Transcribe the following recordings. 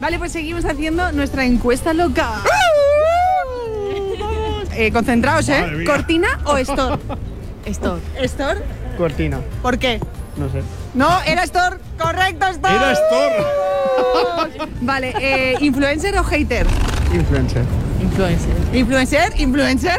Vale, pues seguimos haciendo nuestra encuesta loca. Concentraos, ¿Cortina o Store? Store. ¿Store? Cortina. ¿Por qué? No sé. No, era Store. Correcto, Store. Era Store. Vale, ¿influencer o hater? Influencer. ¿Influencer?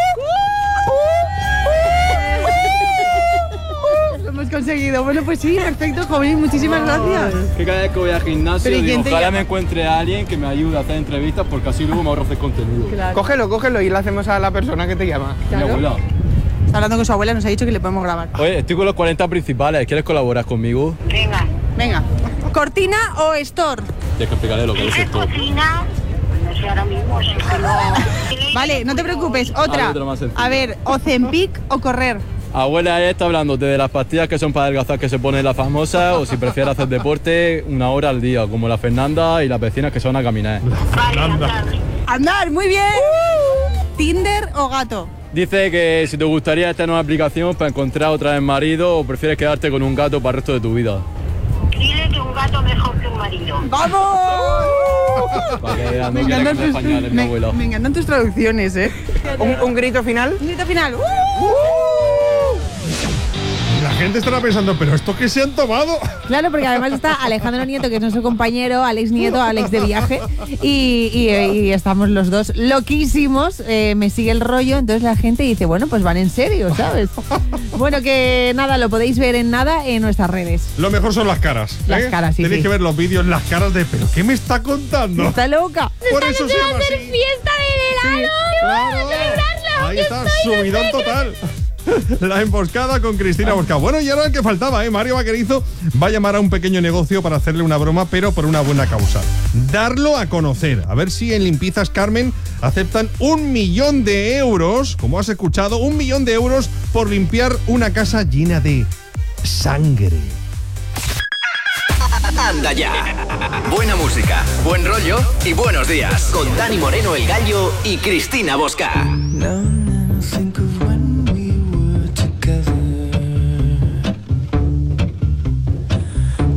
Lo hemos conseguido. Bueno, pues sí, perfecto, joven, muchísimas gracias. Que cada vez que voy al gimnasio Pero ¿y digo, quién te ojalá llama? me encuentre a alguien que me ayude a hacer entrevistas porque así luego me ahorro hacer contenido. Claro. Cógelo y le hacemos a la persona que te llama. Mi abuela. Está hablando con su abuela, nos ha dicho que le podemos grabar. Oye, estoy con los 40 principales, ¿quieres colaborar conmigo? Venga. ¿Cortina o Store? Tienes que explicarle lo que es esto. Cocina, no sé ahora mismo, sí que no. Vale, no te preocupes. Otra. otra más sencilla. A ver, ¿Ozempic o correr? Abuela, ella está hablando de las pastillas que son para adelgazar que se pone la famosa o si prefiere hacer deporte 1 hora al día, como la Fernanda y las vecinas que se van a caminar. Vale, andar. Andar, muy bien. ¿Tinder o gato? Dice que si te gustaría esta nueva aplicación para encontrar otra vez marido o prefieres quedarte con un gato para el resto de tu vida. Dile que un gato mejor que un marido. ¡Vamos! Para que no quiera cambiar pañales, mi abuela. Me encantan tus traducciones, ¿Un grito final? Un grito final. La gente estará pensando, ¿pero esto qué se han tomado? Claro, porque además está Alejandro Nieto, que es nuestro compañero, Alex Nieto, Alex de viaje, y estamos los dos loquísimos, me sigue el rollo, entonces la gente dice, bueno, pues van en serio, ¿sabes? Bueno, que nada, lo podéis ver en nuestras redes. Lo mejor son las caras. Las caras, sí, Tenéis sí. que ver los vídeos, las caras de, ¿pero qué me está contando? Está loca. Por eso se llama así. ¡Fiesta del helado! Claro. Ahí está, subidón total. La emboscada con Cristina Bosca. Bueno, y ahora el que faltaba, Mario Vaquerizo va a llamar a un pequeño negocio para hacerle una broma, pero por una buena causa. Darlo a conocer. A ver si en Limpiezas Carmen aceptan 1 millón de euros, como has escuchado, 1 millón de euros por limpiar una casa llena de sangre. Anda ya. Buena música, buen rollo y buenos días. Con Dani Moreno, el Gallo, y Cristina Bosca. No.